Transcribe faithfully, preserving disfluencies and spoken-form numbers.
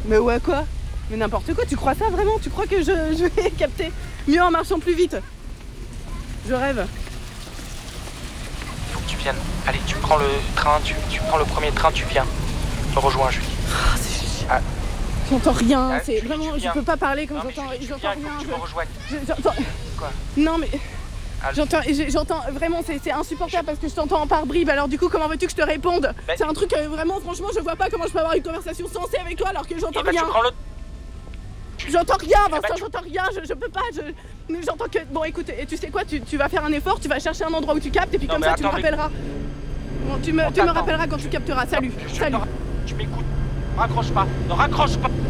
Mais ouais quoi? Mais n'importe quoi, tu crois ça vraiment? Tu crois que je, je vais capter mieux en marchant plus vite? Je rêve. Faut que tu viennes. Allez, tu prends le train, tu, tu prends le premier train, tu viens. Tu me rejoins, Julie. Oh, c'est... Ah. J'entends rien, Ah, c'est Julie, vraiment, je peux pas parler quand j'entends, j'entends rien. Tu Je... me rejoignes. Je, j'entends... Quoi? Non mais... Ah, J'entends, j'entends vraiment, c'est, c'est insupportable parce que je t'entends par bribes. Alors du coup, comment veux-tu que je te réponde? Ben... C'est un truc, euh, vraiment, franchement, je vois pas comment je peux avoir une conversation sensée avec toi alors que j'entends eh ben, rien. Tu prends le... J'entends rien, Vincent, eh ben, tu... j'entends rien, je, je peux pas, je... J'entends que... Bon écoute, et tu sais quoi, tu, tu vas faire un effort, tu vas chercher un endroit où tu captes et puis non, comme ça attends, tu me rappelleras. Mais... Bon, tu me, tu me rappelleras quand tu capteras, salut, non, salut. Tu m'écoutes, raccroche pas, ne raccroche pas.